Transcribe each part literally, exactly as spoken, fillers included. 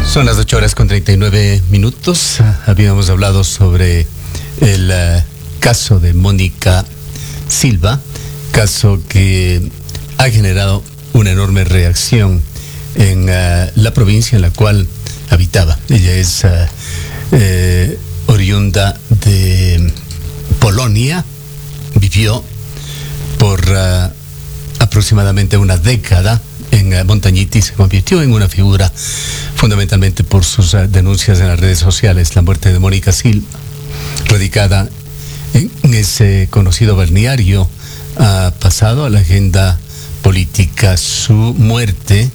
Son las ocho horas con treinta y nueve minutos. Habíamos hablado sobre el uh, caso de Mónica Silva, caso que ha generado una enorme reacción en uh, la provincia en la cual habitaba. Ella es uh, eh, oriunda de Polonia, vivió por uh, aproximadamente una década en uh, Montañita y se convirtió en una figura fundamentalmente por sus uh, denuncias en las redes sociales. La muerte de Mónica Silva, radicada en ese conocido balneario, ha pasado a la agenda política. Su muerte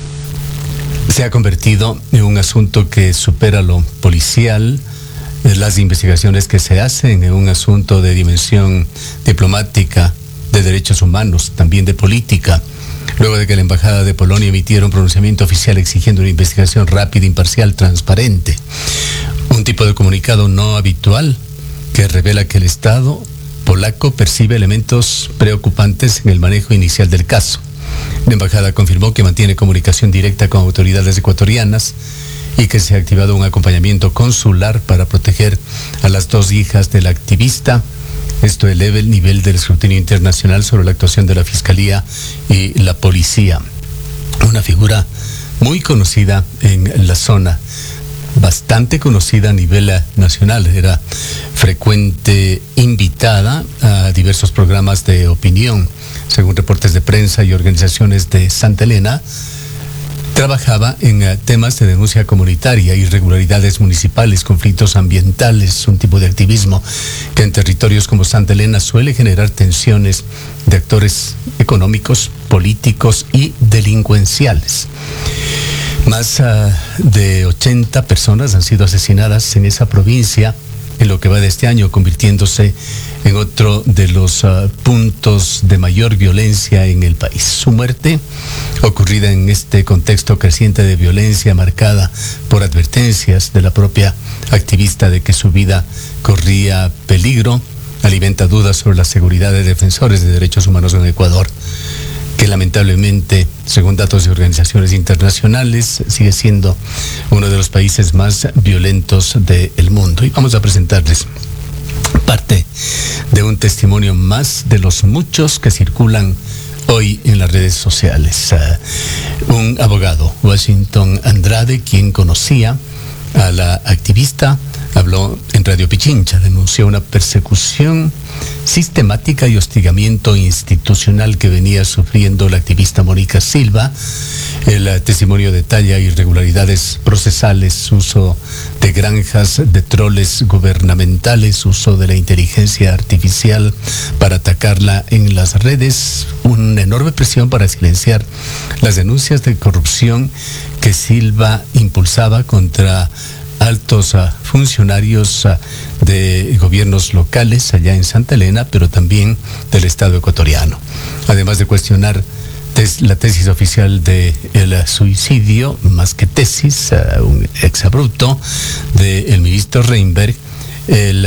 se ha convertido en un asunto que supera lo policial, las investigaciones que se hacen, en un asunto de dimensión diplomática, de derechos humanos, también de política. Luego de que la Embajada de Polonia emitiera un pronunciamiento oficial exigiendo una investigación rápida, imparcial, transparente. Un tipo de comunicado no habitual que revela que el Estado polaco percibe elementos preocupantes en el manejo inicial del caso. La Embajada confirmó que mantiene comunicación directa con autoridades ecuatorianas y que se ha activado un acompañamiento consular para proteger a las dos hijas del activista. Esto eleva el nivel del escrutinio internacional sobre la actuación de la Fiscalía y la Policía. Una figura muy conocida en la zona, bastante conocida a nivel nacional. Era frecuente invitada a diversos programas de opinión. Según reportes de prensa y organizaciones de Santa Elena, trabajaba en uh, temas de denuncia comunitaria, irregularidades municipales, conflictos ambientales, un tipo de activismo que en territorios como Santa Elena suele generar tensiones de actores económicos, políticos y delincuenciales. Más uh, de ochenta personas han sido asesinadas en esa provincia en lo que va de este año, convirtiéndose en otro de los uh, puntos de mayor violencia en el país. Su muerte, ocurrida en este contexto creciente de violencia marcada por advertencias de la propia activista de que su vida corría peligro, alimenta dudas sobre la seguridad de defensores de derechos humanos en Ecuador, que lamentablemente, según datos de organizaciones internacionales, sigue siendo uno de los países más violentos del mundo. Y vamos a presentarles parte de un testimonio más de los muchos que circulan hoy en las redes sociales. Uh, un abogado, Washington Andrade, quien conocía a la activista, habló en Radio Pichincha, denunció una persecución sistemática y hostigamiento institucional que venía sufriendo la activista Mónica Silva. El uh, testimonio detalla irregularidades procesales, uso de granjas de troles gubernamentales, uso de la inteligencia artificial para atacarla en las redes, una enorme presión para silenciar las denuncias de corrupción que Silva impulsaba contra altos uh, funcionarios uh, de gobiernos locales allá en Santa Elena, pero también del Estado ecuatoriano. Además de cuestionar tes, la tesis oficial del uh, suicidio, más que tesis, uh, un exabrupto del ministro Reinberg, el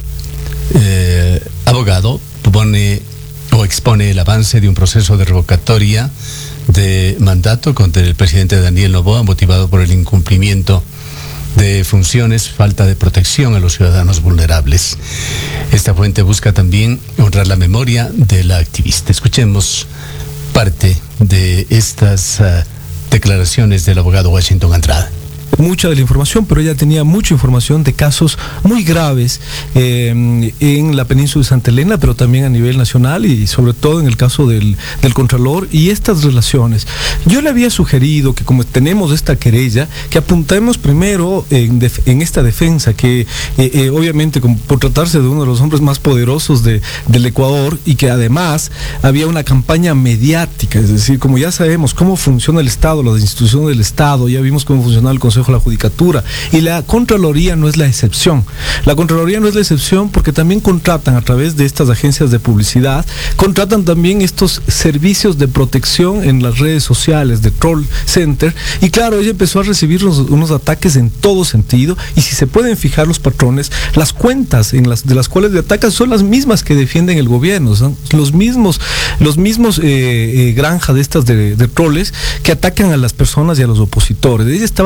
uh, eh, abogado pone o expone el avance de un proceso de revocatoria de mandato contra el presidente Daniel Noboa, motivado por el incumplimiento de funciones, falta de protección a los ciudadanos vulnerables. Esta fuente busca también honrar la memoria de la activista. Escuchemos parte de estas uh, declaraciones del abogado Washington Andrade. Mucha de la información, pero ella tenía mucha información de casos muy graves eh, en la península de Santa Elena, pero también a nivel nacional y sobre todo en el caso del, del Contralor y estas relaciones. Yo le había sugerido que, como tenemos esta querella, que apuntemos primero en, def, en esta defensa, que eh, eh, obviamente como por tratarse de uno de los hombres más poderosos de, del Ecuador, y que además había una campaña mediática, es decir, como ya sabemos cómo funciona el Estado, las instituciones del Estado, ya vimos cómo funciona el Consejo de la Judicatura, y la Contraloría no es la excepción. La Contraloría no es la excepción porque también contratan a través de estas agencias de publicidad, contratan también estos servicios de protección en las redes sociales de Troll Center, y claro, ella empezó a recibir unos, unos ataques en todo sentido, y si se pueden fijar los patrones, las cuentas en las, de las cuales le atacan son las mismas que defienden el gobierno, son los mismos, los mismos eh, eh, granjas de estas de, de troles que atacan a las personas y a los opositores. Ella estaba siendo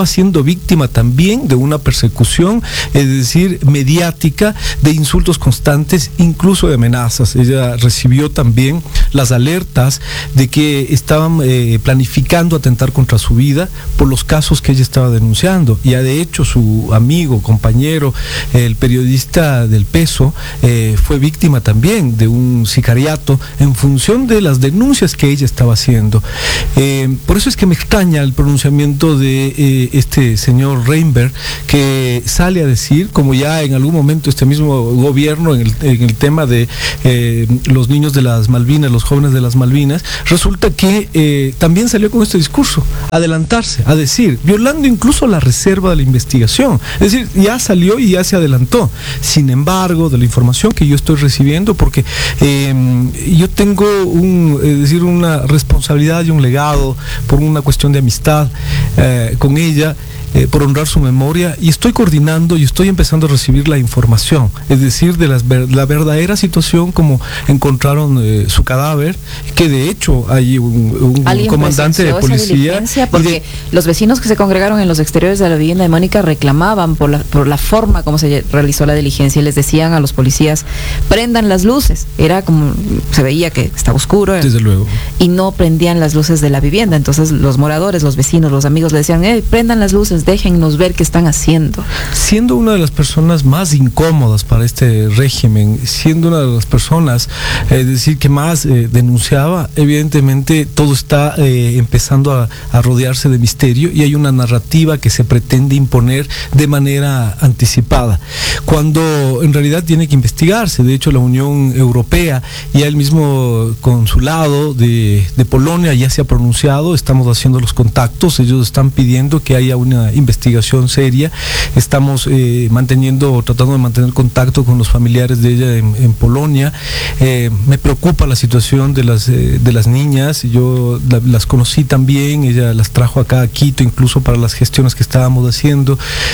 víctima también de una persecución, es decir, mediática, de insultos constantes, incluso de amenazas. Ella recibió también las alertas de que estaban eh, planificando atentar contra su vida por los casos que ella estaba denunciando. Ya de hecho su amigo, compañero, el periodista del Peso, eh, fue víctima también de un sicariato en función de las denuncias que ella estaba haciendo. Eh, por eso es que me extraña el pronunciamiento de eh, este señor Reinberg, que sale a decir, como ya en algún momento este mismo gobierno en el, en el tema de eh, los niños de las Malvinas, los jóvenes de las Malvinas, resulta que eh, también salió con este discurso, adelantarse, a decir, violando incluso la reserva de la investigación. Es decir, ya salió y ya se adelantó. Sin embargo, de la información que yo estoy recibiendo, porque eh, yo tengo un, es decir, una responsabilidad y un legado por una cuestión de amistad eh, con ella, Eh, por honrar su memoria, y estoy coordinando y estoy empezando a recibir la información, es decir, de las ver, la verdadera situación, como encontraron eh, su cadáver, que de hecho hay un, un comandante de policía. Porque de, los vecinos que se congregaron en los exteriores de la vivienda de Mónica reclamaban por la, por la forma como se realizó la diligencia, y les decían a los policías, prendan las luces. Era como, se veía que estaba oscuro, eh, desde luego, y no prendían las luces de la vivienda. Entonces los moradores, los vecinos, los amigos le decían, eh, prendan las luces, déjennos ver qué están haciendo. Siendo una de las personas más incómodas para este régimen, siendo una de las personas, es eh, decir, que más eh, denunciaba, evidentemente todo está eh, empezando a, a rodearse de misterio, y hay una narrativa que se pretende imponer de manera anticipada, cuando en realidad tiene que investigarse. De hecho, la Unión Europea y el mismo consulado de, de Polonia ya se ha pronunciado, estamos haciendo los contactos, ellos están pidiendo que haya una investigación seria. Estamos eh, manteniendo, tratando de mantener contacto con los familiares de ella en, en Polonia. Eh, me preocupa la situación de las, eh, de las niñas. Yo la, las conocí también, ella las trajo acá a Quito, incluso para las gestiones que estábamos haciendo,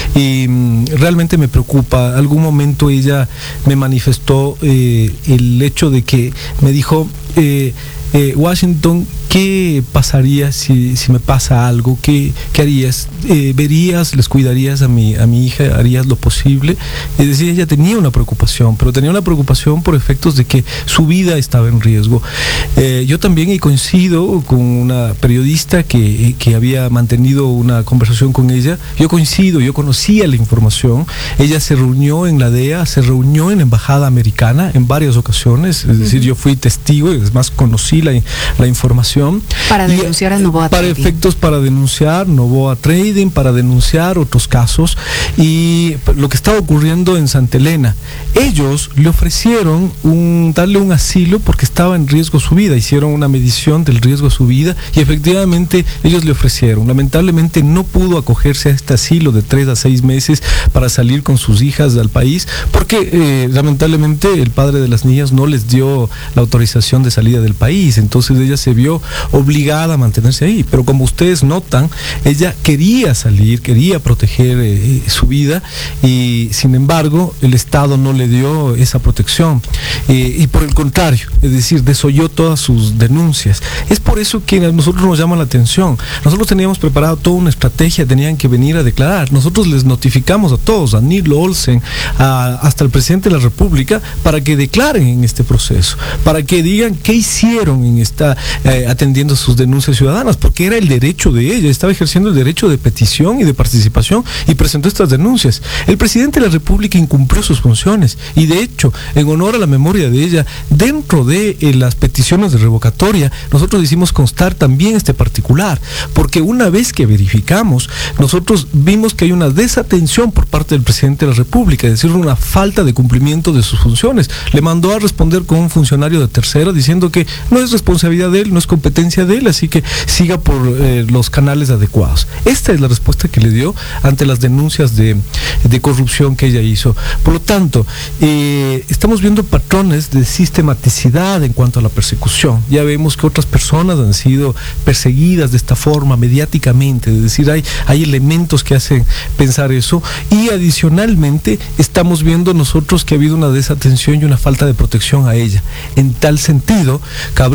y mm, realmente me preocupa. Algún momento ella me manifestó eh, el hecho de que me dijo, eh, eh, Washington, ¿qué pasaría si, si me pasa algo? ¿Qué, qué harías? Eh, ¿Verías, les cuidarías a mi, a mi hija? ¿Harías lo posible? Es decir, ella tenía una preocupación, pero tenía una preocupación por efectos de que su vida estaba en riesgo. Eh, yo también he coincido con una periodista que, que había mantenido una conversación con ella. Yo coincido, yo conocía la información. Ella se reunió en la D E A, se reunió en la Embajada Americana en varias ocasiones. Es decir, yo fui testigo y además conocí la, la información. Para denunciar a Novoa Para Trading. efectos para denunciar Novoa Trading, para denunciar otros casos, y lo que estaba ocurriendo en Santa Elena. Ellos le ofrecieron un, darle un asilo porque estaba en riesgo su vida. Hicieron una medición del riesgo de su vida y efectivamente ellos le ofrecieron. Lamentablemente no pudo acogerse a este asilo de tres a seis meses para salir con sus hijas al país, porque eh, lamentablemente el padre de las niñas no les dio la autorización de salida del país. Entonces ella se vio obligada a mantenerse ahí, pero como ustedes notan, ella quería salir, quería proteger eh, su vida, y sin embargo el Estado no le dio esa protección, eh, y por el contrario, es decir, desoyó todas sus denuncias. Es por eso que a nosotros nos llama la atención. Nosotros teníamos preparado toda una estrategia, tenían que venir a declarar. Nosotros les notificamos a todos, a Nilo Olsen, a, hasta el presidente de la República, para que declaren en este proceso, para que digan qué hicieron en esta eh, atendiendo sus denuncias ciudadanas, porque era el derecho de ella, estaba ejerciendo el derecho de petición y de participación, y presentó estas denuncias. El presidente de la República incumplió sus funciones, y de hecho, en honor a la memoria de ella, dentro de eh, las peticiones de revocatoria, nosotros hicimos constar también este particular, porque una vez que verificamos, nosotros vimos que hay una desatención por parte del presidente de la República, es decir, una falta de cumplimiento de sus funciones. Le mandó a responder con un funcionario de tercera diciendo que no es responsabilidad de él, no es competencia de él, así que siga por eh, los canales adecuados. Esta es la respuesta que le dio ante las denuncias de, de corrupción que ella hizo. Por lo tanto, eh, estamos viendo patrones de sistematicidad en cuanto a la persecución. Ya vemos que otras personas han sido perseguidas de esta forma mediáticamente, es decir, hay, hay elementos que hacen pensar eso, y adicionalmente estamos viendo nosotros que ha habido una desatención y una falta de protección a ella. En tal sentido, cabría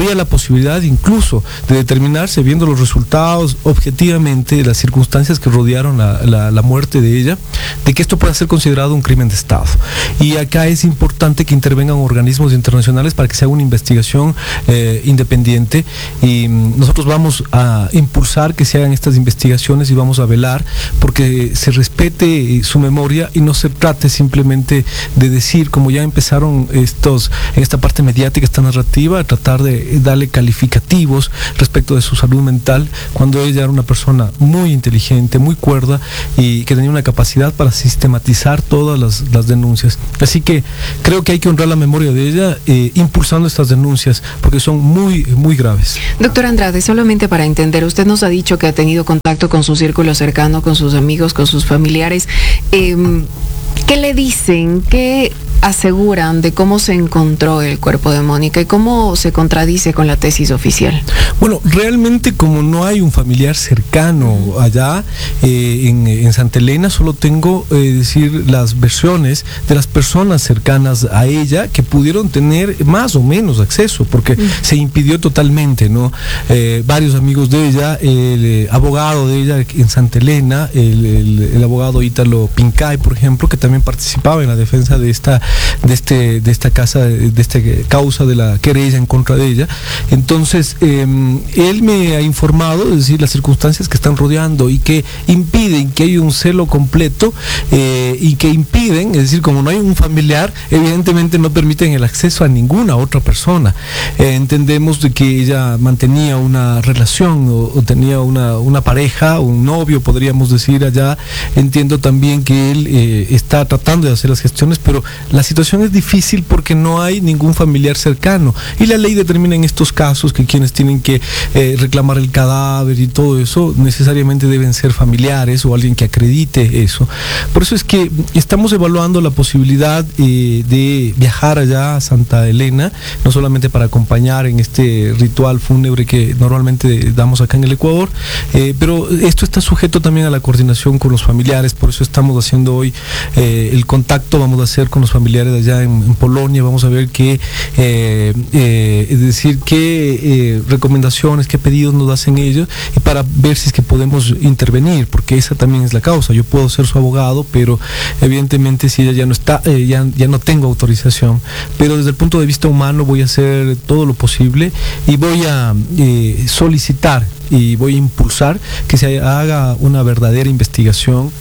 habría la posibilidad incluso de determinarse, viendo los resultados objetivamente de las circunstancias que rodearon la, la, la muerte de ella, de que esto pueda ser considerado un crimen de Estado. Y acá es importante que intervengan organismos internacionales para que se haga una investigación eh, independiente, y mm, nosotros vamos a impulsar que se hagan estas investigaciones y vamos a velar porque se respete su memoria y no se trate simplemente de decir, como ya empezaron estos en esta parte mediática, esta narrativa, tratar de darle calificativos respecto de su salud mental, cuando ella era una persona muy inteligente, muy cuerda y que tenía una capacidad para sistematizar todas las, las denuncias. Así que creo que hay que honrar la memoria de ella eh, impulsando estas denuncias porque son muy, muy graves. Doctor Andrade, solamente para entender, usted nos ha dicho que ha tenido contacto con su círculo cercano, con sus amigos, con sus familiares. Eh, ¿Qué le dicen? ¿Qué aseguran de cómo se encontró el cuerpo de Mónica y cómo se contradice con la tesis oficial? Bueno, realmente como no hay un familiar cercano allá eh, en, en Santa Elena, solo tengo eh, decir las versiones de las personas cercanas a ella que pudieron tener más o menos acceso, porque mm. se impidió totalmente, ¿no? Eh, varios amigos de ella, el eh, abogado de ella en Santa Elena, el, el, el abogado Ítalo Pincay, por ejemplo, que también participaba en la defensa de esta de este de esta casa de esta causa de la querella en contra de ella. Entonces eh, él me ha informado, es decir, las circunstancias que están rodeando y que impiden que haya un celo completo eh, y que impiden, es decir, como no hay un familiar, evidentemente no permiten el acceso a ninguna otra persona. Eh, entendemos de que ella mantenía una relación o, o tenía una, una pareja, un novio, podríamos decir allá. Entiendo también que él eh, está tratando de hacer las gestiones, pero la situación es difícil porque no hay ningún familiar cercano y la ley determina en estos casos que quienes tienen que eh, reclamar el cadáver y todo eso necesariamente deben ser familiares o alguien que acredite eso. Por eso es que estamos evaluando la posibilidad eh, de viajar allá a Santa Elena, no solamente para acompañar en este ritual fúnebre que normalmente damos acá en el Ecuador, eh, pero esto está sujeto también a la coordinación con los familiares. Por eso estamos haciendo hoy eh, el contacto, vamos a hacer con los familiares allá en, en Polonia, vamos a ver qué, eh, eh, es decir, qué eh, recomendaciones, qué pedidos nos hacen ellos y para ver si es que podemos intervenir, porque esa también es la causa. Yo puedo ser su abogado, pero evidentemente si ella ya no está, eh, ya, ya no tengo autorización, pero desde el punto de vista humano voy a hacer todo lo posible y voy a eh, solicitar y voy a impulsar que se haga una verdadera investigación.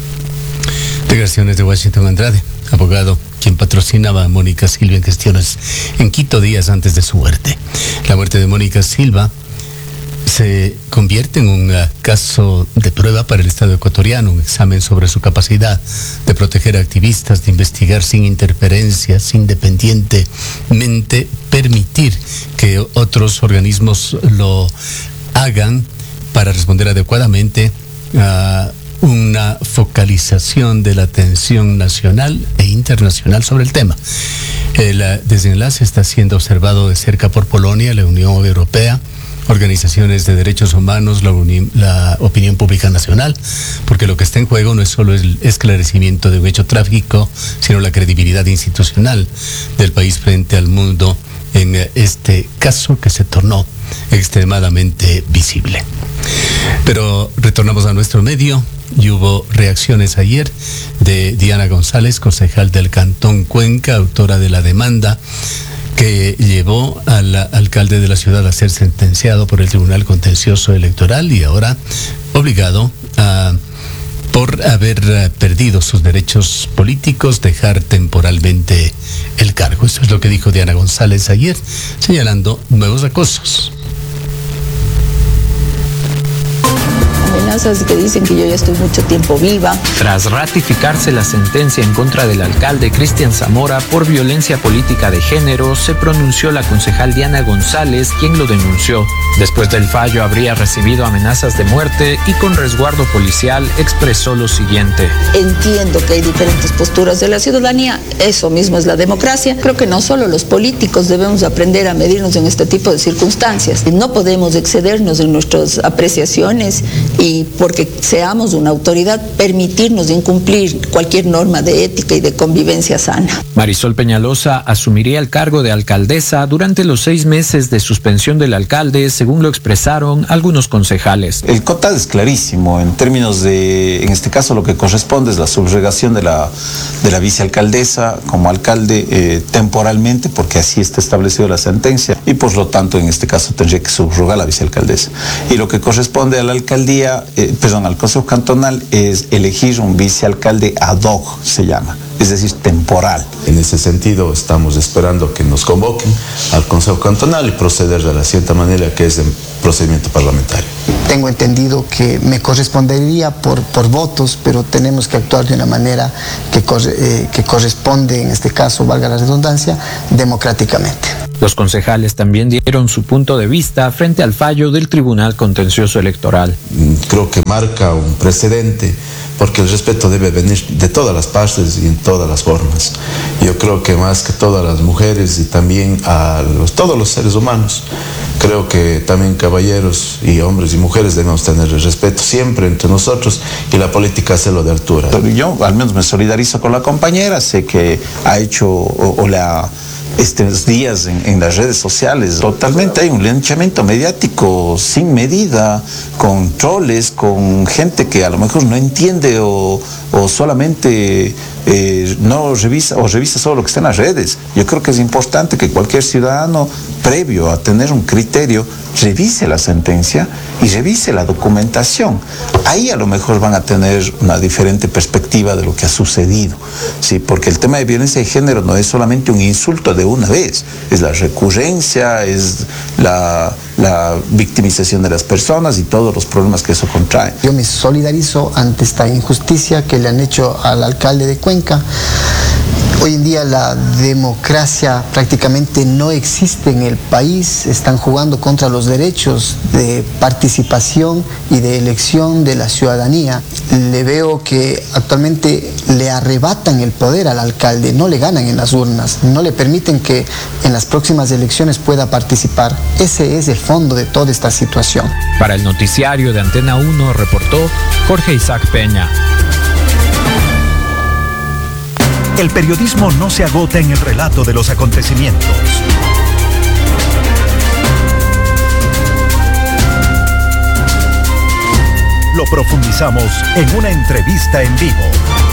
Declaraciones de Washington Andrade, abogado quien patrocinaba a Mónica Silva en gestiones en Quito días antes de su muerte. La muerte de Mónica Silva se convierte en un uh, caso de prueba para el Estado ecuatoriano, un examen sobre su capacidad de proteger a activistas, de investigar sin interferencias, independientemente, permitir que otros organismos lo hagan para responder adecuadamente a una focalización de la atención nacional e internacional sobre el tema. El uh, desenlace está siendo observado de cerca por Polonia, la Unión Europea, organizaciones de derechos humanos, la, uni- la opinión pública nacional, porque lo que está en juego no es solo el esclarecimiento de un hecho trágico, sino la credibilidad institucional del país frente al mundo en este caso que se tornó extremadamente visible. Pero retornamos a nuestro medio y hubo reacciones ayer de Diana González, concejal del Cantón Cuenca, autora de la demanda que llevó al alcalde de la ciudad a ser sentenciado por el Tribunal Contencioso Electoral y ahora obligado a, por haber perdido sus derechos políticos, dejar temporalmente el cargo. Esto es lo que dijo Diana González ayer, señalando nuevos acosos. Amenazas que dicen que yo ya estoy mucho tiempo viva. Tras ratificarse la sentencia en contra del alcalde Cristian Zamora por violencia política de género, se pronunció la concejal Diana González, quien lo denunció. Después del fallo habría recibido amenazas de muerte y con resguardo policial expresó lo siguiente. Entiendo que hay diferentes posturas de la ciudadanía, eso mismo es la democracia. Creo que no solo los políticos debemos aprender a medirnos en este tipo de circunstancias. No podemos excedernos en nuestras apreciaciones y y porque seamos una autoridad, permitirnos incumplir cualquier norma de ética y de convivencia sana. Marisol Peñalosa asumiría el cargo de alcaldesa durante los seis meses de suspensión del alcalde, según lo expresaron algunos concejales. El C O T A D es clarísimo en términos de, en este caso lo que corresponde es la subrogación de la, de la vicealcaldesa como alcalde eh, temporalmente, porque así está establecido la sentencia, y por lo tanto en este caso tendría que subrogar la vicealcaldesa. Y lo que corresponde a la alcaldía, eh, perdón, al Consejo Cantonal es elegir un vicealcalde ad hoc, se llama, es decir, temporal. En ese sentido estamos esperando que nos convoquen al Consejo Cantonal y proceder de la cierta manera que es el procedimiento parlamentario. Tengo entendido que me correspondería por, por votos, pero tenemos que actuar de una manera que, eh, que corresponde, en este caso, valga la redundancia, democráticamente. Los concejales también dieron su punto de vista frente al fallo del Tribunal Contencioso Electoral. Creo que marca un precedente, porque el respeto debe venir de todas las partes y en todas las formas. Yo creo que más que todas las mujeres y también a los, todos los seres humanos, creo que también caballeros y hombres y mujeres debemos tener el respeto siempre entre nosotros y la política hacerlo de altura. Yo al menos me solidarizo con la compañera, sé que ha hecho o, o la... estos días en, en las redes sociales, totalmente hay un linchamiento mediático sin medida, con troles, con gente que a lo mejor no entiende o, o solamente eh, no revisa o revisa solo lo que está en las redes. Yo creo que es importante que cualquier ciudadano, previo a tener un criterio, revise la sentencia y revise la documentación. Ahí a lo mejor van a tener una diferente perspectiva de lo que ha sucedido, ¿sí? Porque el tema de violencia de género no es solamente un insulto de una vez, es la recurrencia, es la, la victimización de las personas y todos los problemas que eso contrae. Yo me solidarizo ante esta injusticia que le han hecho al alcalde de Cuenca. Hoy en día la democracia prácticamente no existe en el país, están jugando contra los derechos de participación y de elección de la ciudadanía. Le veo que actualmente le arrebatan el poder al alcalde, no le ganan en las urnas, no le permiten que en las próximas elecciones pueda participar. Ese es el fondo de toda esta situación. Para el noticiario de Antena uno reportó Jorge Isaac Peña. El periodismo no se agota en el relato de los acontecimientos. Lo profundizamos en una entrevista en vivo.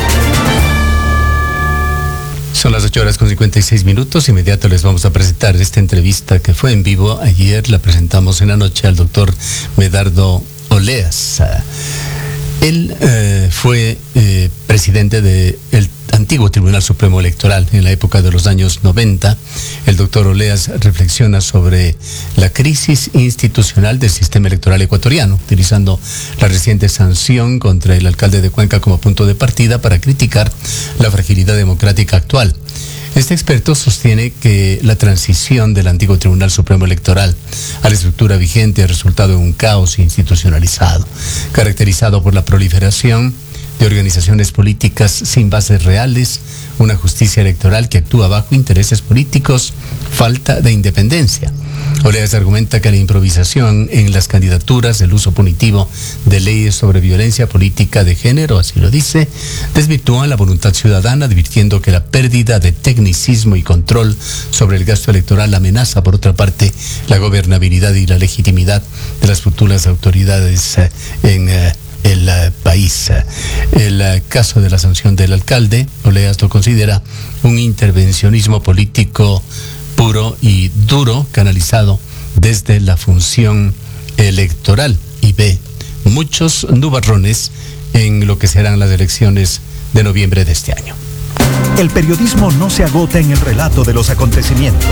Son las ocho horas con cincuenta y seis minutos. Inmediato les vamos a presentar esta entrevista que fue en vivo. Ayer la presentamos en la noche al doctor Medardo Oleas. Él eh, fue eh, presidente del antiguo Tribunal Supremo Electoral en la época de los años noventa. El doctor Oleas reflexiona sobre la crisis institucional del sistema electoral ecuatoriano, utilizando la reciente sanción contra el alcalde de Cuenca como punto de partida para criticar la fragilidad democrática actual. Este experto sostiene que la transición del antiguo Tribunal Supremo Electoral a la estructura vigente ha resultado en un caos institucionalizado, caracterizado por la proliferación de organizaciones políticas sin bases reales, una justicia electoral que actúa bajo intereses políticos, falta de independencia. Oleas argumenta que la improvisación en las candidaturas, el uso punitivo de leyes sobre violencia política de género, así lo dice, desvirtúan la voluntad ciudadana, advirtiendo que la pérdida de tecnicismo y control sobre el gasto electoral amenaza, por otra parte, la gobernabilidad y la legitimidad de las futuras autoridades en eh, el uh, país. El uh, caso de la sanción del alcalde, Oleas lo considera un intervencionismo político puro y duro, canalizado desde la función electoral, y ve muchos nubarrones en lo que serán las elecciones de noviembre de este año. El periodismo no se agota en el relato de los acontecimientos.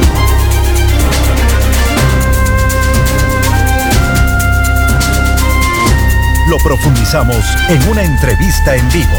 Lo profundizamos en una entrevista en vivo.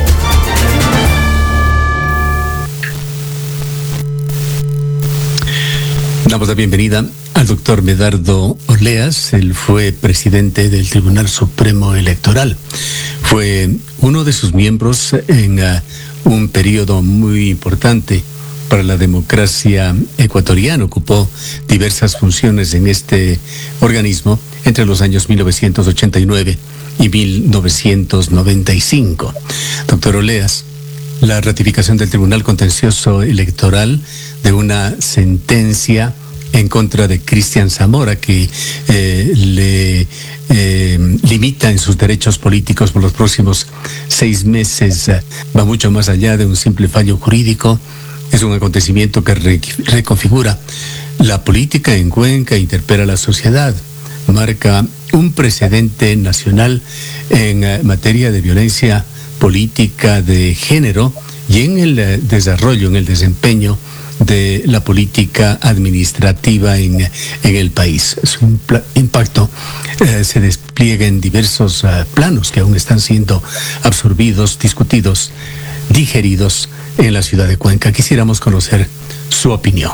Damos la bienvenida al doctor Medardo Oleas. Él fue presidente del Tribunal Supremo Electoral. Fue uno de sus miembros en uh, un periodo muy importante para la democracia ecuatoriana. Ocupó diversas funciones en este organismo entre los años mil novecientos ochenta y nueve y mil novecientos noventa y cinco. Doctor Oleas, la ratificación del Tribunal Contencioso Electoral de una sentencia en contra de Cristian Zamora que eh, le eh, limita en sus derechos políticos por los próximos seis meses, eh, va mucho más allá de un simple fallo jurídico. Es un acontecimiento que re- reconfigura la política en Cuenca, interpela a la sociedad, marca un precedente nacional en eh, materia de violencia política de género y en el eh, desarrollo, en el desempeño de la política administrativa en, en el país. Su impl- impacto eh, se despliega en diversos eh, planos que aún están siendo absorbidos, discutidos, digeridos en la ciudad de Cuenca. Quisiéramos conocer su opinión.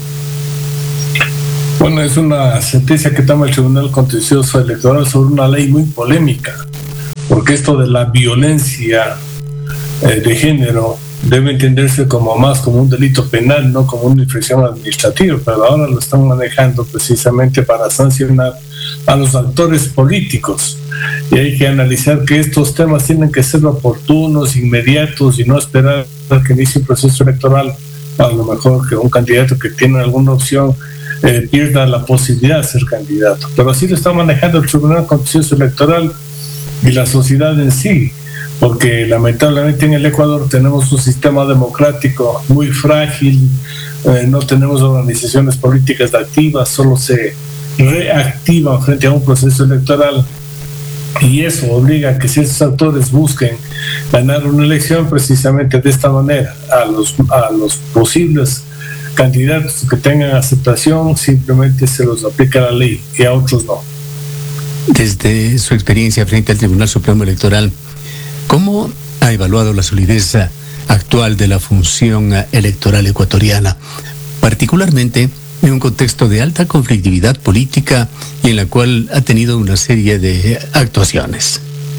Bueno, es una sentencia que toma el Tribunal Contencioso Electoral sobre una ley muy polémica, porque esto de la violencia eh, de género debe entenderse como más como un delito penal, no como una infracción administrativa, pero ahora lo están manejando precisamente para sancionar a los actores políticos. Y hay que analizar que estos temas tienen que ser oportunos, inmediatos, y no esperar a que inicie un proceso electoral, a lo mejor que un candidato que tiene alguna opción eh, pierda la posibilidad de ser candidato. Pero así lo está manejando el Tribunal Contencioso Electoral y la sociedad en sí, porque lamentablemente en el Ecuador tenemos un sistema democrático muy frágil, eh, no tenemos organizaciones políticas activas, solo se reactivan frente a un proceso electoral, y eso obliga a que ciertos actores busquen ganar una elección precisamente de esta manera. A los, a los posibles candidatos que tengan aceptación simplemente se los aplica la ley y a otros no. Desde su experiencia frente al Tribunal Supremo Electoral, ¿cómo ha evaluado la solidez actual de la función electoral ecuatoriana, particularmente en un contexto de alta conflictividad política y en la cual ha tenido una serie de actuaciones?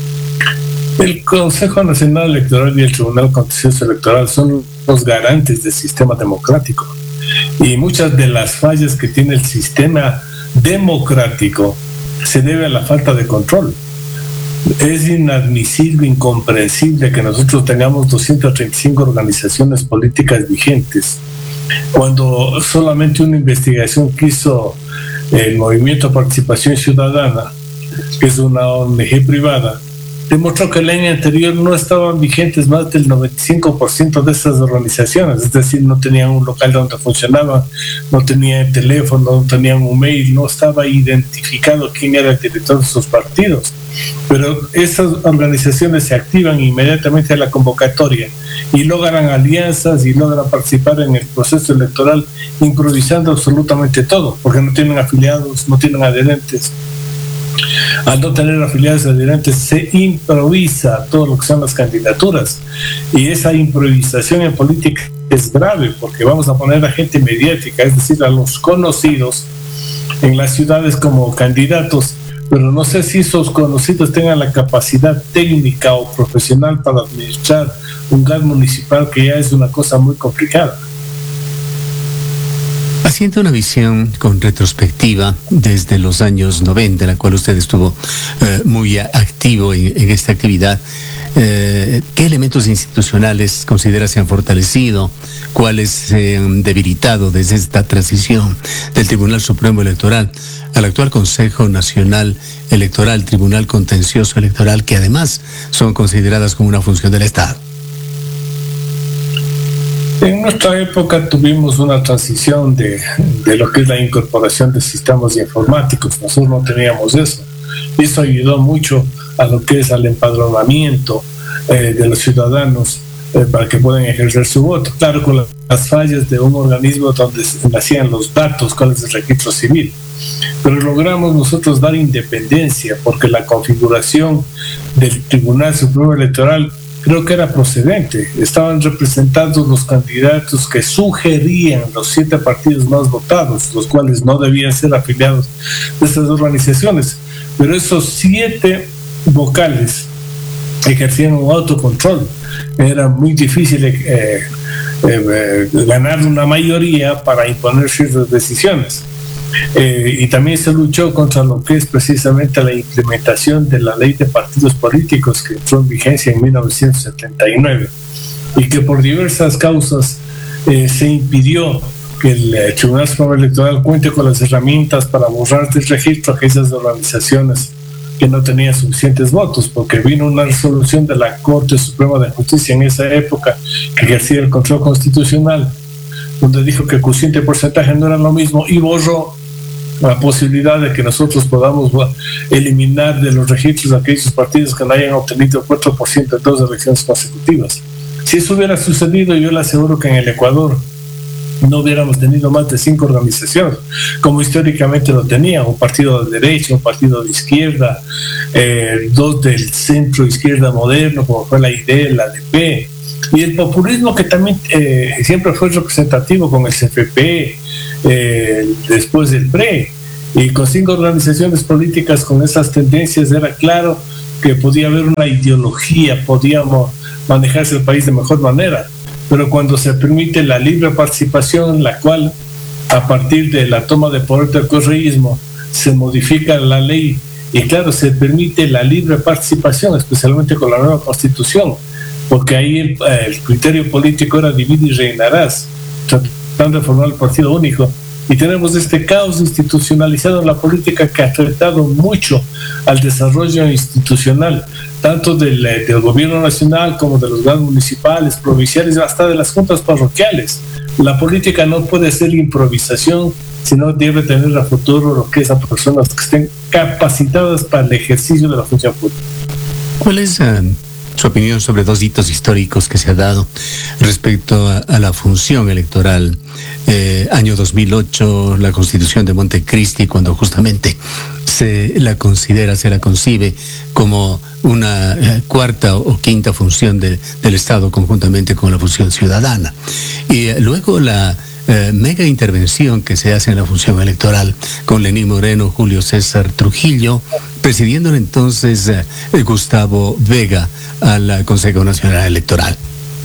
El Consejo Nacional Electoral y el Tribunal Contencioso Electoral son los garantes del sistema democrático, y muchas de las fallas que tiene el sistema democrático se debe a la falta de control. Es inadmisible, incomprensible que nosotros tengamos doscientas treinta y cinco organizaciones políticas vigentes, cuando solamente una investigación que hizo el Movimiento de Participación Ciudadana, que es una O N G privada, demostró que el año anterior no estaban vigentes más del noventa y cinco por ciento de esas organizaciones, es decir, no tenían un local donde funcionaban, no tenían teléfono, no tenían un mail, no estaba identificado quién era el director de sus partidos. Pero esas organizaciones se activan inmediatamente a la convocatoria y logran alianzas y logran participar en el proceso electoral improvisando absolutamente todo, porque no tienen afiliados, no tienen adherentes. Al no tener afiliados y adherentes se improvisa todo lo que son las candidaturas, y esa improvisación en política es grave, porque vamos a poner a gente mediática, es decir, a los conocidos en las ciudades como candidatos, pero no sé si esos conocidos tengan la capacidad técnica o profesional para administrar un gas municipal, que ya es una cosa muy complicada. Haciendo una visión con retrospectiva desde los años noventa, en la cual usted estuvo eh, muy activo en, en esta actividad, eh, ¿qué elementos institucionales considera se han fortalecido? ¿Cuáles se han debilitado desde esta transición del Tribunal Supremo Electoral al actual Consejo Nacional Electoral, Tribunal Contencioso Electoral, que además son consideradas como una función del Estado? En nuestra época tuvimos una transición de, de lo que es la incorporación de sistemas informáticos. Nosotros no teníamos eso. Eso ayudó mucho a lo que es al empadronamiento eh, de los ciudadanos eh, para que puedan ejercer su voto. Claro, con la, las fallas de un organismo donde nacían los datos, cuál es el registro civil. Pero logramos nosotros dar independencia, porque la configuración del Tribunal Supremo Electoral creo que era procedente. Estaban representados los candidatos que sugerían los siete partidos más votados, los cuales no debían ser afiliados de estas organizaciones. Pero esos siete vocales ejercían un autocontrol. Era muy difícil eh, eh, ganar una mayoría para imponer ciertas decisiones. Eh, y también se luchó contra lo que es precisamente la implementación de la ley de partidos políticos que entró en vigencia en mil novecientos setenta y nueve y que por diversas causas eh, se impidió que el eh, Tribunal Supremo Electoral cuente con las herramientas para borrar del registro aquellas organizaciones que no tenían suficientes votos, porque vino una resolución de la Corte Suprema de Justicia en esa época que ejercía el control constitucional, donde dijo que el cociente porcentaje no era lo mismo y borró la posibilidad de que nosotros podamos eliminar de los registros aquellos partidos que no hayan obtenido el cuatro por ciento en dos elecciones consecutivas. Si eso hubiera sucedido, yo le aseguro que en el Ecuador no hubiéramos tenido más de cinco organizaciones, como históricamente lo tenía, un partido de derecha, un partido de izquierda, eh, dos del centro izquierda moderno, como fue la I D E, la D P, y el populismo que también eh, siempre fue representativo con el C F P, eh, después del P R E, y con cinco organizaciones políticas con esas tendencias era claro que podía haber una ideología, podíamos manejarse el país de mejor manera. Pero cuando se permite la libre participación, la cual a partir de la toma de poder del correísmo se modifica la ley y claro, se permite la libre participación, especialmente con la nueva constitución, porque ahí el, el criterio político era divide y reinarás, tratando de formar el partido único. Y tenemos este caos institucionalizado en la política que ha afectado mucho al desarrollo institucional, tanto del, del gobierno nacional como de los gobiernos municipales, provinciales, hasta de las juntas parroquiales. La política no puede ser improvisación, sino debe tener a futuro lo que es a personas que estén capacitadas para el ejercicio de la función pública. ¿Cuál es uh, su opinión sobre dos hitos históricos que se ha dado respecto a, a la función electoral? Eh, año dos mil ocho, la Constitución de Montecristi, cuando justamente se la considera, se la concibe como una eh, cuarta o quinta función de, del Estado conjuntamente con la función ciudadana. Y eh, luego la eh, mega intervención que se hace en la función electoral con Lenín Moreno, Julio César Trujillo, presidiendo entonces eh, Gustavo Vega al Consejo Nacional Electoral.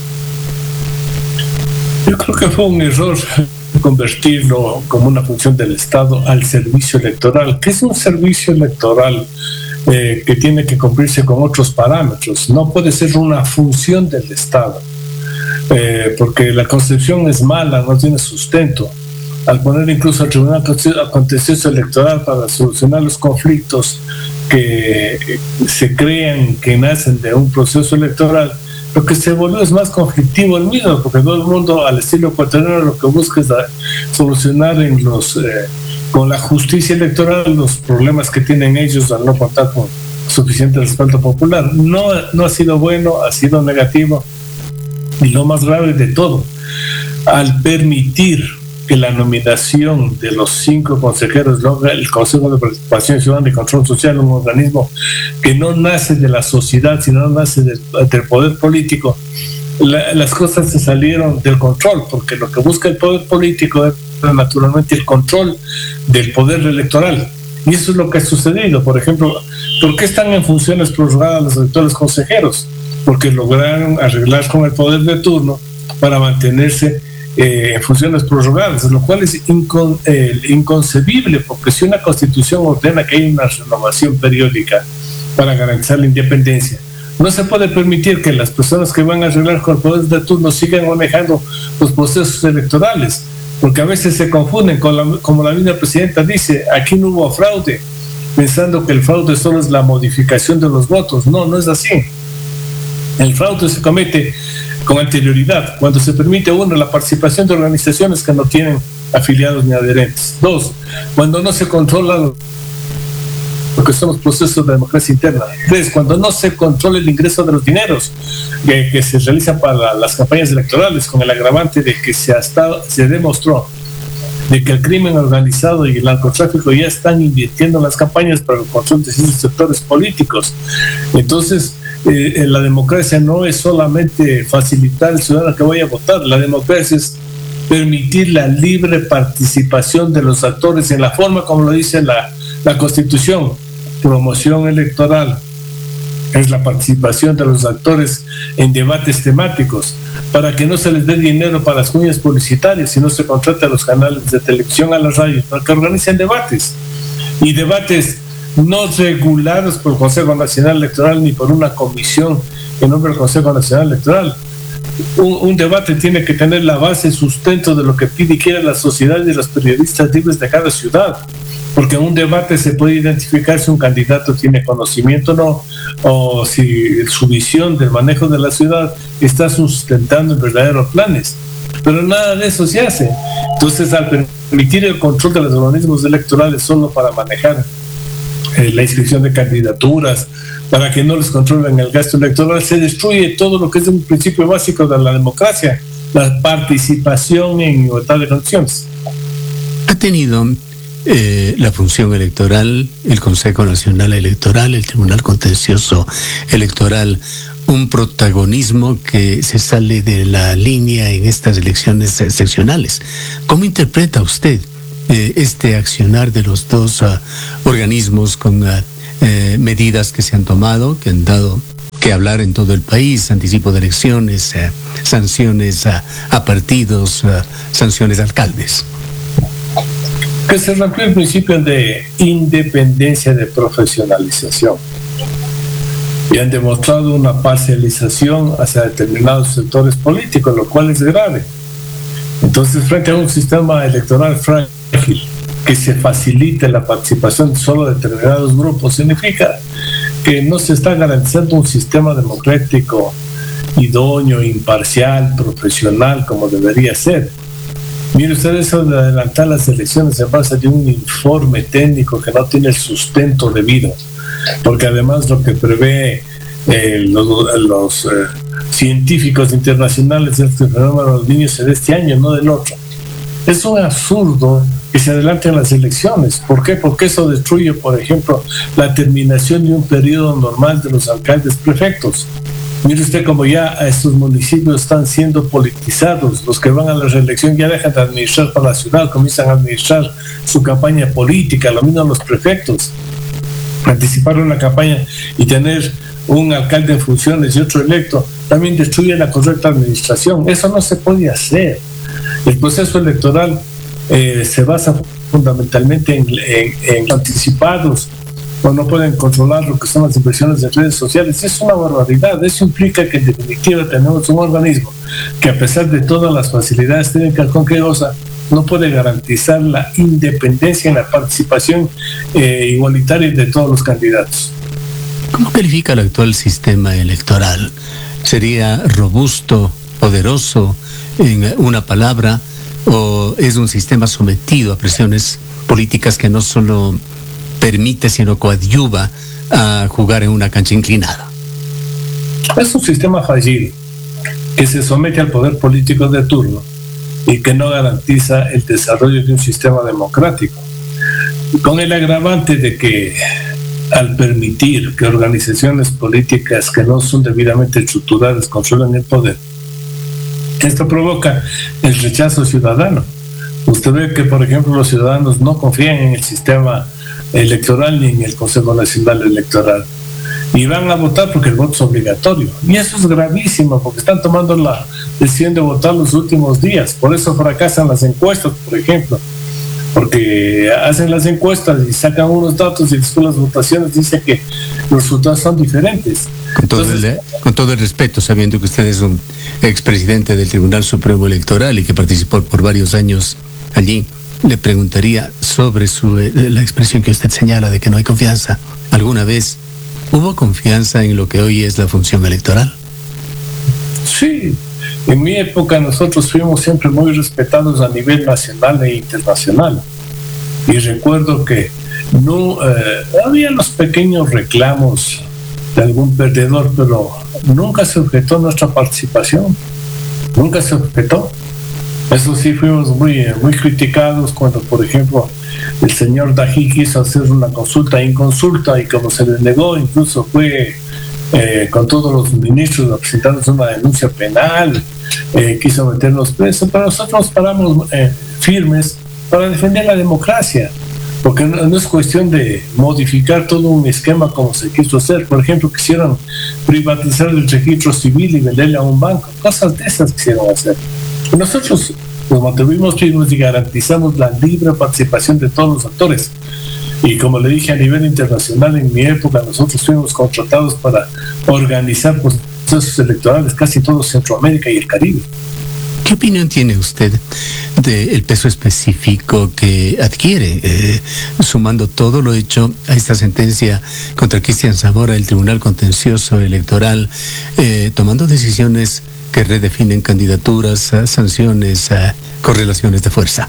Yo creo que fue un error convertirlo como una función del Estado al servicio electoral, que es un servicio electoral eh, que tiene que cumplirse con otros parámetros. No puede ser una función del Estado, eh, porque la concepción es mala, no tiene sustento. Al poner incluso al Tribunal Contencioso Electoral para solucionar los conflictos que se crean, que nacen de un proceso electoral, lo que se volvió es más conflictivo el mismo, porque todo el mundo al estilo ecuatoriano lo que busca es solucionar en los, eh, con la justicia electoral los problemas que tienen ellos al no contar con suficiente respaldo popular. No, no ha sido bueno, ha sido negativo, y lo más grave de todo, al permitir que la nominación de los cinco consejeros logra el Consejo de Participación Ciudadana y Control Social, un organismo que no nace de la sociedad, sino nace del, del poder político, la, las cosas se salieron del control, porque lo que busca el poder político es naturalmente el control del poder electoral. Y eso es lo que ha sucedido. Por ejemplo, ¿por qué están en funciones prorrogadas los actuales consejeros? Porque lograron arreglar con el poder de turno para mantenerse Eh, en funciones prorrogadas, lo cual es incon, eh, inconcebible, porque si una constitución ordena que hay una renovación periódica para garantizar la independencia, no se puede permitir que las personas que van a arreglar con el poder de turno sigan manejando los procesos electorales, porque a veces se confunden con la, como la misma presidenta dice, aquí no hubo fraude, pensando que el fraude solo es la modificación de los votos. No, no es así. El fraude se comete con anterioridad, cuando se permite, uno, la participación de organizaciones que no tienen afiliados ni adherentes. Dos, cuando no se controla lo que son los procesos de democracia interna. Tres, cuando no se controla el ingreso de los dineros que, que se realizan para las campañas electorales, con el agravante de que se, hasta, se demostró de que el crimen organizado y el narcotráfico ya están invirtiendo en las campañas para el control de ciertos sectores políticos. Entonces, Eh, la democracia no es solamente facilitar al ciudadano que vaya a votar, la democracia es permitir la libre participación de los actores en la forma como lo dice la, la Constitución, promoción electoral, es la participación de los actores en debates temáticos, para que no se les dé dinero para las cuñas publicitarias, sino se contrate a los canales de televisión, a las radios, para que organicen debates, y debates no regulados por el Consejo Nacional Electoral ni por una comisión en nombre del Consejo Nacional Electoral. Un, un debate tiene que tener la base, sustento de lo que pide y quiere la sociedad y los periodistas libres de cada ciudad, porque en un debate se puede identificar si un candidato tiene conocimiento o no, o si su visión del manejo de la ciudad está sustentando en verdaderos planes, pero nada de eso se hace. Entonces, al permitir el control de los organismos electorales solo para manejar eh, la inscripción de candidaturas, para que no les controlen el gasto electoral, se destruye todo lo que es un principio básico de la democracia, la participación en igualdad de condiciones. Ha tenido eh, la función electoral, el Consejo Nacional Electoral, el Tribunal Contencioso Electoral, un protagonismo que se sale de la línea en estas elecciones seccionales. ¿Cómo interpreta usted eh, este accionar de los dos uh, organismos con uh, eh, medidas que se han tomado, que han dado que hablar en todo el país, anticipo de elecciones, uh, sanciones uh, a partidos, uh, sanciones a alcaldes? Que se rompió el principio de independencia, de profesionalización, y han demostrado una parcialización hacia determinados sectores políticos, lo cual es grave. Entonces, frente a un sistema electoral frágil, que se facilite la participación solo de determinados grupos, significa que no se está garantizando un sistema democrático idóneo, imparcial, profesional, como debería ser. Mire usted, eso de adelantar las elecciones en base de un informe técnico que no tiene el sustento debido, porque además lo que prevé eh, los, los eh, científicos internacionales es que el fenómeno de los niños es de este año, no del otro. Es un absurdo que se adelanten las elecciones. ¿Por qué? Porque eso destruye, por ejemplo, la terminación de un periodo normal de los alcaldes prefectos. Mire usted como ya estos municipios están siendo politizados, los que van a la reelección ya dejan de administrar para la ciudad, comienzan a administrar su campaña política, lo mismo los prefectos. Participar en una campaña y tener un alcalde en funciones y otro electo también destruye la correcta administración. Eso no se puede hacer. El proceso electoral eh, se basa fundamentalmente en, en, en anticipados, o no pueden controlar lo que son las inversiones de redes sociales. Es una barbaridad. Eso implica que en definitiva tenemos un organismo que, a pesar de todas las facilidades técnicas con que goza, no puede garantizar la independencia en la participación eh, igualitaria de todos los candidatos. ¿Cómo califica el actual sistema electoral? ¿Sería robusto, poderoso, en una palabra, o es un sistema sometido a presiones políticas que no solo permite, sino coadyuva a jugar en una cancha inclinada? Es un sistema fallido que se somete al poder político de turno y que no garantiza el desarrollo de un sistema democrático, con el agravante de que al permitir que organizaciones políticas que no son debidamente estructuradas controlen el poder, esto provoca el rechazo ciudadano. Usted ve que, por ejemplo, los ciudadanos no confían en el sistema electoral ni en el Consejo Nacional Electoral, y van a votar porque el voto es obligatorio, y eso es gravísimo porque están tomando la decisión de votar los últimos días. Por eso fracasan las encuestas, por ejemplo, porque hacen las encuestas y sacan unos datos y después las votaciones dicen que los resultados son diferentes. Con todo, Entonces, el, con todo el respeto, sabiendo que usted es un expresidente del Tribunal Supremo Electoral y que participó por varios años allí, le preguntaría sobre su, la expresión que usted señala de que no hay confianza. ¿Alguna vez hubo confianza en lo que hoy es la función electoral? Sí, en mi época nosotros fuimos siempre muy respetados a nivel nacional e internacional. Y recuerdo que no eh, había los pequeños reclamos de algún perdedor, pero nunca se objetó nuestra participación. Nunca se objetó. Eso sí, fuimos muy, muy criticados cuando, por ejemplo, el señor Dají quiso hacer una consulta inconsulta y como se le negó, incluso fue eh, con todos los ministros presentando una denuncia penal, eh, quiso meternos presos, pero nosotros nos paramos eh, firmes para defender la democracia. porque no, no es cuestión de modificar todo un esquema como se quiso hacer. Por ejemplo, quisieron privatizar el registro civil y venderle a un banco, cosas de esas quisieron hacer. Y nosotros nos mantuvimos firmes y garantizamos la libre participación de todos los actores. Y como le dije, a nivel internacional, en mi época nosotros fuimos contratados para organizar procesos electorales casi todo Centroamérica y el Caribe. ¿Qué opinión tiene usted del peso específico que adquiere, eh, sumando todo lo hecho a esta sentencia contra Cristian Zamora, el Tribunal Contencioso Electoral, eh, tomando decisiones que redefinen candidaturas, a sanciones, a correlaciones de fuerza?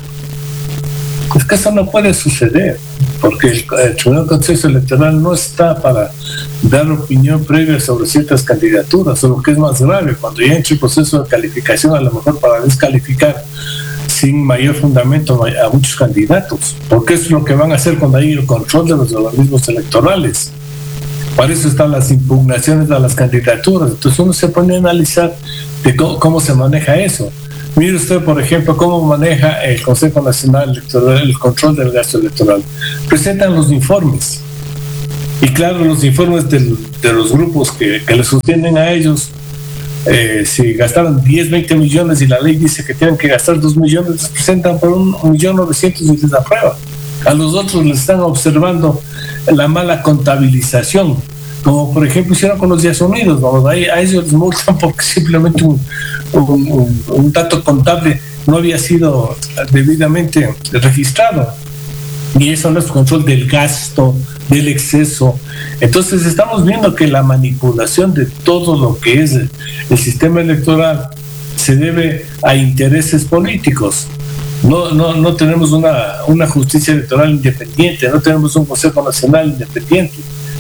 Es que eso no puede suceder, porque el, el Tribunal Contencioso Electoral no está para dar opinión previa sobre ciertas candidaturas, o lo que es más grave, cuando ya entra el proceso de calificación, a lo mejor para descalificar sin mayor fundamento a muchos candidatos, porque eso es lo que van a hacer cuando hay el control de los organismos electorales. Para eso están las impugnaciones a las candidaturas. Entonces uno se pone a analizar de cómo, cómo se maneja eso. Mire usted, por ejemplo, cómo maneja el Consejo Nacional Electoral el control del gasto electoral. Presentan los informes. Y claro, los informes del, de los grupos que, que le sostienen a ellos, eh, si gastaron diez, veinte millones y la ley dice que tienen que gastar dos millones, les presentan por un millón novecientos y les aprueban. A los otros les están observando la mala contabilización, como por ejemplo hicieron con los Días Unidos, ¿no? a, a ellos les multan porque simplemente un, un, un, un dato contable no había sido debidamente registrado, y eso no es control del gasto, del exceso. Entonces estamos viendo que la manipulación de todo lo que es el, el sistema electoral se debe a intereses políticos. No, no, no tenemos una, una justicia electoral independiente, no tenemos un Consejo Nacional independiente.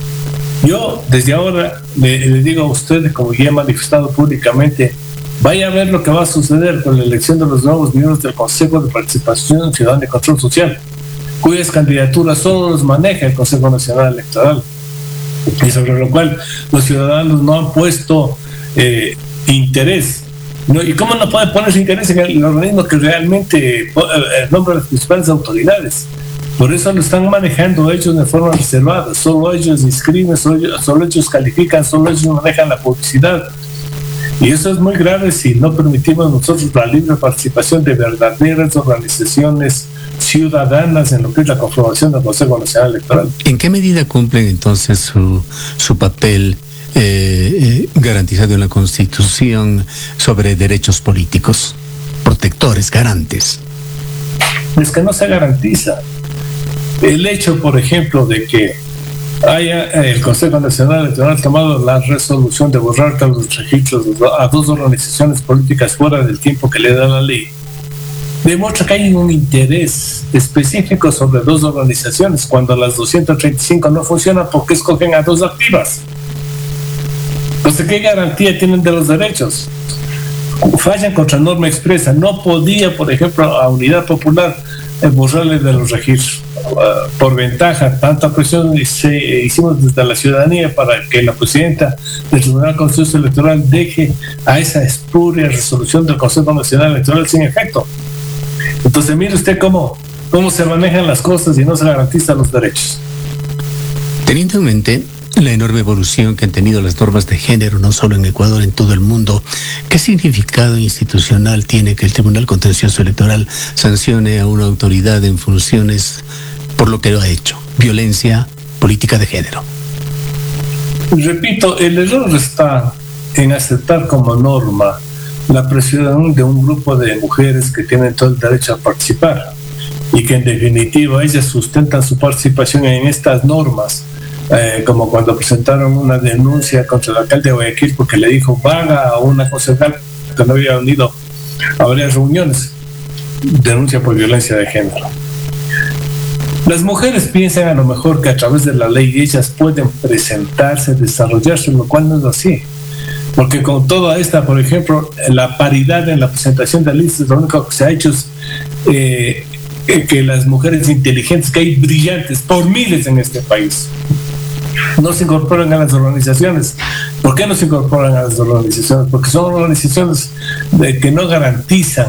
Yo desde ahora le, le digo a usted, como ya he manifestado públicamente, vaya a ver lo que va a suceder con la elección de los nuevos miembros del Consejo de Participación Ciudadana y Control Social, cuyas candidaturas solo los maneja el Consejo Nacional Electoral, y sobre lo cual los ciudadanos no han puesto eh, interés. No, ¿y cómo no puede ponerse interés en el organismo que realmente eh, nombra las principales autoridades? Por eso lo están manejando ellos de forma reservada. Solo ellos inscriben, solo ellos, solo ellos califican, solo ellos manejan la publicidad. Y eso es muy grave si no permitimos nosotros la libre participación de verdaderas organizaciones ciudadanas en lo que es la conformación del Consejo Nacional Electoral. ¿En qué medida cumplen entonces su, su papel eh, eh, garantizado en la Constitución sobre derechos políticos, protectores, garantes? Es que no se garantiza. El hecho, por ejemplo, de que haya el Consejo Nacional Electoral tomado la resolución de borrar todos los registros a dos organizaciones políticas fuera del tiempo que le da la ley, demuestra que hay un interés específico sobre dos organizaciones, cuando las doscientas treinta y cinco no funcionan porque escogen a dos activas. Entonces, ¿qué garantía tienen de los derechos? Fallan contra norma expresa. No podía, por ejemplo, a Unidad Popular eh, borrarle de los registros. Uh, por ventaja, tanta presión se, eh, hicimos desde la ciudadanía para que la presidenta del Tribunal Contencioso Electoral deje a esa espuria resolución del Consejo Nacional Electoral sin efecto. Entonces, mire usted cómo, cómo se manejan las cosas y no se garantizan los derechos. Teniendo en mente la enorme evolución que han tenido las normas de género, no solo en Ecuador, en todo el mundo, ¿qué significado institucional tiene que el Tribunal Contencioso Electoral sancione a una autoridad en funciones por lo que lo ha hecho? Violencia política de género. Repito, el error está en aceptar como norma la presión de un grupo de mujeres que tienen todo el derecho a participar y que en definitiva ellas sustentan su participación en estas normas, eh, como cuando presentaron una denuncia contra el alcalde de Guayaquil porque le dijo vaga a una concejal que no había venido a varias reuniones, denuncia por violencia de género. Las mujeres piensan a lo mejor que a través de la ley ellas pueden presentarse, desarrollarse, lo cual no es así. Porque con toda esta, por ejemplo, la paridad en la presentación de listas, lo único que se ha hecho es eh, que las mujeres inteligentes, que hay brillantes por miles en este país, no se incorporan a las organizaciones. ¿Por qué no se incorporan a las organizaciones? Porque son organizaciones de, que no garantizan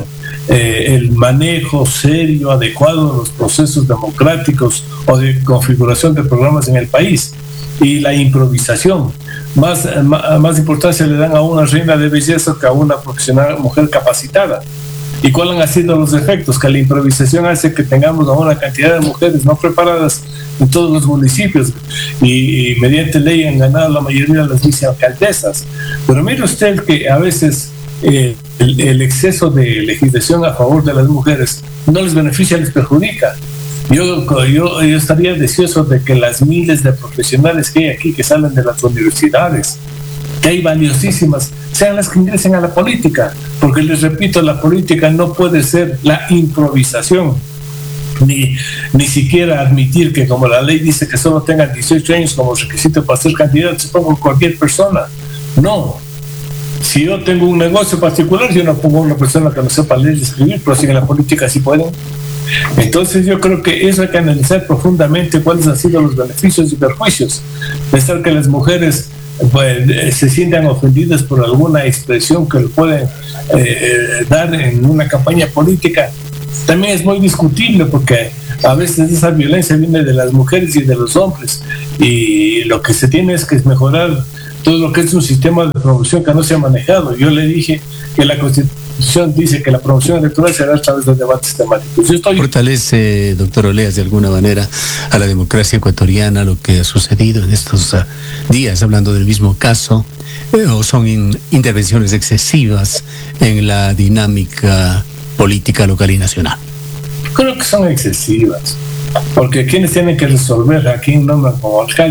eh, el manejo serio, adecuado de los procesos democráticos o de configuración de programas en el país, y la improvisación. Más, más, más importancia le dan a una reina de belleza que a una profesional mujer capacitada. ¿Y cuáles han sido los efectos? Que la improvisación hace que tengamos a una cantidad de mujeres no preparadas en todos los municipios, y, y mediante ley han ganado la mayoría de las vicealcaldesas. Pero mire usted que a veces eh, el, el exceso de legislación a favor de las mujeres no les beneficia, les perjudica. Yo, yo, yo estaría deseoso de que las miles de profesionales que hay aquí, que salen de las universidades, que hay valiosísimas, sean las que ingresen a la política, porque les repito, la política no puede ser la improvisación, ni, ni siquiera admitir que, como la ley dice, que solo tengan dieciocho años como requisito para ser candidato, se ponga cualquier persona. No. Si yo tengo un negocio particular, yo no pongo a una persona que no sepa leer y escribir, pero si en la política sí pueden. Entonces yo creo que eso hay que analizar profundamente cuáles han sido los beneficios y perjuicios. Pensar que las mujeres pues, se sientan ofendidas por alguna expresión que le pueden eh, dar en una campaña política también es muy discutible, porque a veces esa violencia viene de las mujeres y de los hombres, y lo que se tiene es que mejorar todo lo que es un sistema de promoción que no se ha manejado. Yo le dije que la Constitución dice que la promoción electoral será a través de debates temáticos. Yo estoy... ¿Fortalece, doctor Oleas, de alguna manera a la democracia ecuatoriana lo que ha sucedido en estos uh, días, hablando del mismo caso, eh, o son in, intervenciones excesivas en la dinámica política local y nacional? Creo que son excesivas, porque quienes tienen que resolver a quién nombran como alcalde